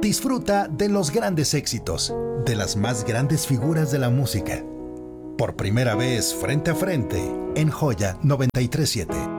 Disfruta de los grandes éxitos, de las más grandes figuras de la música. Por primera vez frente a frente en Joya 937.